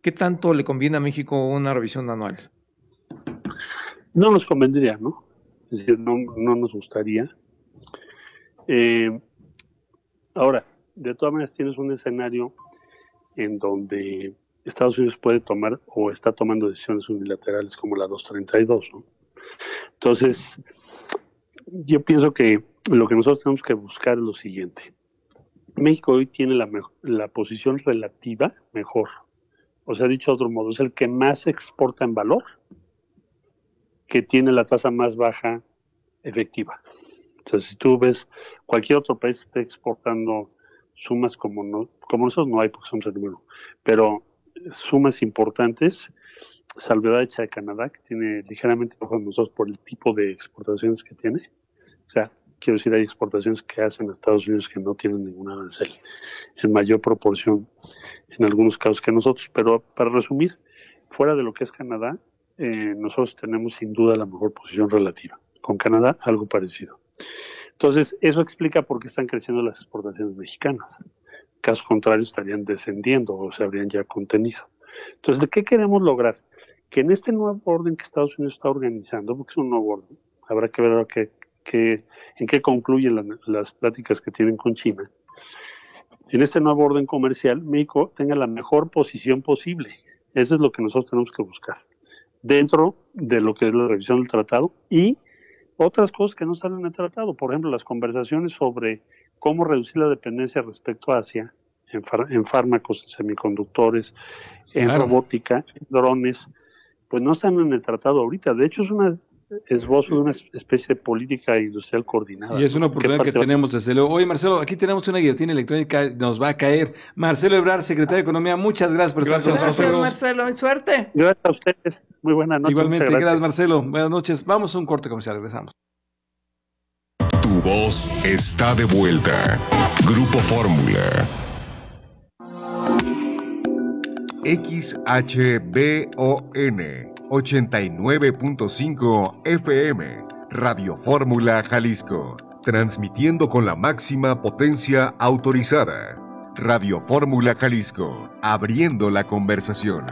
¿qué tanto le conviene a México una revisión anual? No nos convendría, ¿no? Es decir, no nos gustaría. Ahora, de todas maneras tienes un escenario en donde Estados Unidos puede tomar o está tomando decisiones unilaterales como la 232, ¿no? Entonces, yo pienso que lo que nosotros tenemos que buscar es lo siguiente. México hoy tiene la posición relativa mejor. O sea, dicho de otro modo, es el que más exporta en valor, que tiene la tasa más baja efectiva. Entonces, si tú ves cualquier otro país que esté exportando sumas como nosotros no hay porque somos el número, pero sumas importantes, salvedad hecha de Canadá, que tiene ligeramente bajo de nosotros por el tipo de exportaciones que tiene. O sea, quiero decir, hay exportaciones que hacen a Estados Unidos que no tienen ningún arancel, en mayor proporción en algunos casos que nosotros. Pero para resumir, fuera de lo que es Canadá, nosotros tenemos sin duda la mejor posición relativa. Con Canadá, algo parecido. Entonces, eso explica por qué están creciendo las exportaciones mexicanas. Caso contrario, estarían descendiendo o se habrían ya contenido. Entonces, ¿qué queremos lograr? Que en este nuevo orden que Estados Unidos está organizando, porque es un nuevo orden, habrá que ver ahora en qué concluyen las pláticas que tienen con China. En este nuevo orden comercial, México tenga la mejor posición posible. Eso es lo que nosotros tenemos que buscar. Dentro de lo que es la revisión del tratado y otras cosas que no están en el tratado. Por ejemplo, las conversaciones sobre cómo reducir la dependencia respecto a Asia, en fármacos, en semiconductores, en robótica, en drones, pues no están en el tratado ahorita. De hecho, es un esbozo de una especie de política industrial coordinada. Y es una oportunidad que tenemos, desde luego. Oye, Marcelo, aquí tenemos una guillotina electrónica, nos va a caer. Marcelo Ebrard, secretario de Economía, muchas gracias por estar con nosotros. Gracias, Marcelo, y suerte. Gracias a ustedes, muy buenas noches. Igualmente, gracias, Marcelo, buenas noches. Vamos a un corte comercial, regresamos. Tu voz está de vuelta. Grupo Fórmula. XHBON 89.5 FM, Radio Fórmula Jalisco, transmitiendo con la máxima potencia autorizada. Radio Fórmula Jalisco, abriendo la conversación.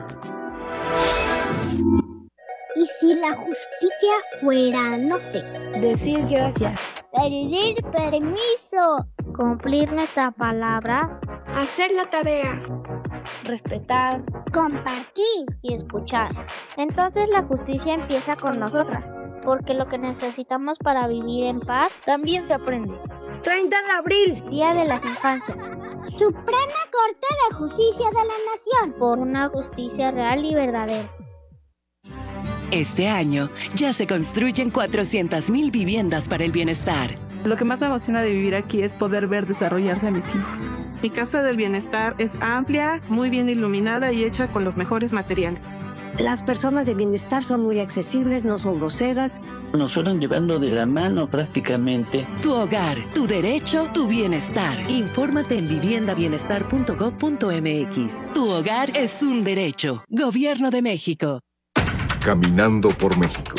¿Y si la justicia fuera, no sé, decir gracias, pedir permiso, cumplir nuestra palabra, hacer la tarea, respetar, compartir y escuchar? Entonces la justicia empieza con nosotras, porque lo que necesitamos para vivir en paz también se aprende. 30 de abril, Día de las Infancias. Suprema Corte de Justicia de la Nación. Por una justicia real y verdadera. Este año ya se construyen 400,000 viviendas para el bienestar. Lo que más me emociona de vivir aquí es poder ver desarrollarse a mis hijos. Mi Casa del Bienestar es amplia, muy bien iluminada y hecha con los mejores materiales. Las personas de bienestar son muy accesibles, no son groseras. Nos fueron llevando de la mano prácticamente. Tu hogar, tu derecho, tu bienestar. Infórmate en viviendabienestar.gov.mx. Tu hogar es un derecho. Gobierno de México. Caminando por México.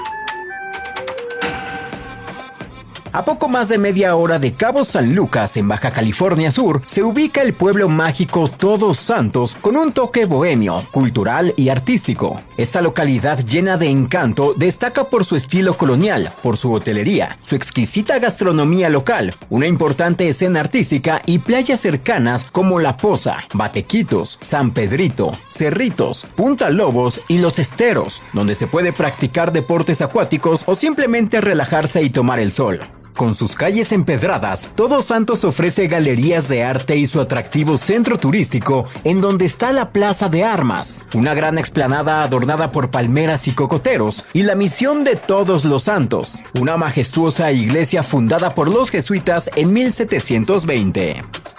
A poco más de media hora de Cabo San Lucas, en Baja California Sur, se ubica el pueblo mágico Todos Santos con un toque bohemio, cultural y artístico. Esta localidad llena de encanto destaca por su estilo colonial, por su hotelería, su exquisita gastronomía local, una importante escena artística y playas cercanas como La Poza, Batequitos, San Pedrito, Cerritos, Punta Lobos y Los Esteros, donde se puede practicar deportes acuáticos o simplemente relajarse y tomar el sol. Con sus calles empedradas, Todos Santos ofrece galerías de arte y su atractivo centro turístico, en donde está la Plaza de Armas, una gran explanada adornada por palmeras y cocoteros, y la Misión de Todos los Santos, una majestuosa iglesia fundada por los jesuitas en 1720.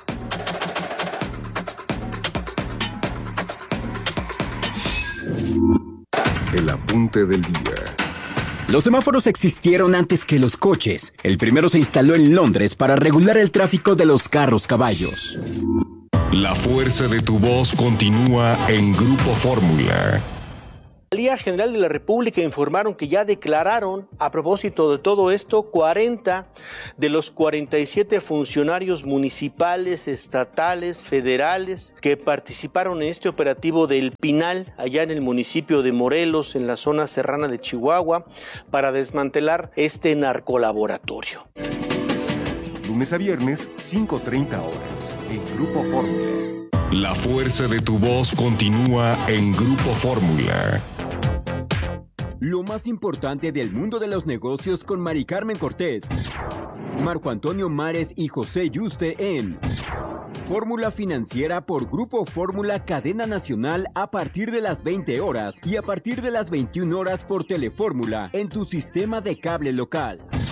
El apunte del día. Los semáforos existieron antes que los coches. El primero se instaló en Londres para regular el tráfico de los carros-caballos. La fuerza de tu voz continúa en Grupo Fórmula. La Fiscalía General de la República informaron que ya declararon, a propósito de todo esto, 40 de los 47 funcionarios municipales, estatales, federales que participaron en este operativo del Pinal, allá en el municipio de Morelos, en la zona serrana de Chihuahua, para desmantelar este narcolaboratorio. Lunes a viernes, 5:30 horas, en Grupo Fórmula. La fuerza de tu voz continúa en Grupo Fórmula. Lo más importante del mundo de los negocios con Mari Carmen Cortés, Marco Antonio Mares y José Yuste en Fórmula Financiera por Grupo Fórmula Cadena Nacional a partir de las 20 horas y a partir de las 21 horas por Telefórmula en tu sistema de cable local.